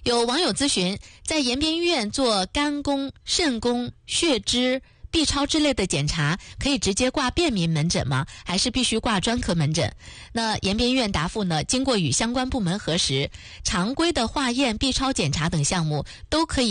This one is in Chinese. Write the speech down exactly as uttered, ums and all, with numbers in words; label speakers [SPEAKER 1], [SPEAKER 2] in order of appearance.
[SPEAKER 1] 有网友咨询，在延边医院做肝功、肾功、血脂、B 超之类的检查，可以直接挂便民门诊吗？还是必须挂专科门诊？那延边医院答复呢，经过与相关部门核实，常规的化验、B 超检查等项目都可以